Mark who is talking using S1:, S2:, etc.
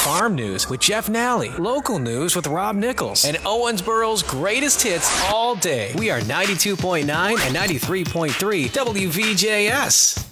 S1: farm news with Jeff Nally, local news with Rob Nichols, and Owensboro's greatest hits all day. We are 92.9 and 93.3 WVJS.